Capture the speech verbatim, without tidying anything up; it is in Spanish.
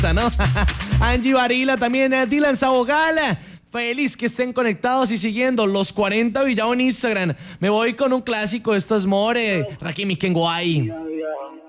¿no? Angie Varila también, eh, Dylan Sabogal. Feliz que estén conectados y siguiendo los cuarenta Villao en Instagram. Me voy con un clásico, esto es More, Rakim y Kenguay.